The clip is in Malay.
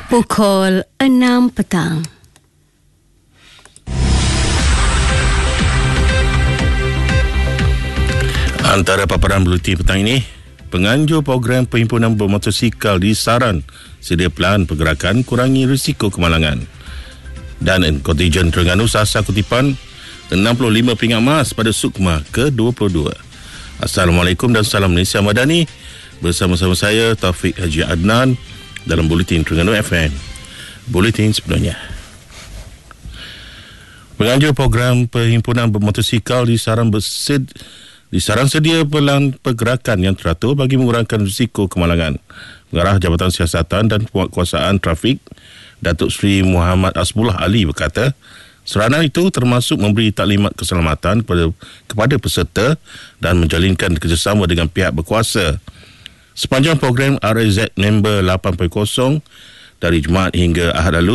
Pukul 6 petang. Antara paparan buletin petang ini, penganjur program perhimpunan bermotosikal disaran sedia pelan pergerakan kurangi risiko kemalangan. Dan kontijen Terengganu sasar kutipan 65 pingat emas pada Sukma ke-22. Assalamualaikum dan salam Malaysia Madani. Bersama-sama saya Taufik Haji Adnan dalam buletin Terengganu FM. Buletin sebenarnya. Penganjur program perhimpunan bermotosikal disaran sedia pelan pergerakan yang teratur bagi mengurangkan risiko kemalangan. Pengarah Jabatan Siasatan dan Penguatkuasaan Trafik Datuk Seri Muhammad Asbullah Ali berkata, seranan itu termasuk memberi taklimat keselamatan kepada peserta dan menjalinkan kerjasama dengan pihak berkuasa. Sepanjang program RAZ member 8.0 dari Jumaat hingga Ahad lalu,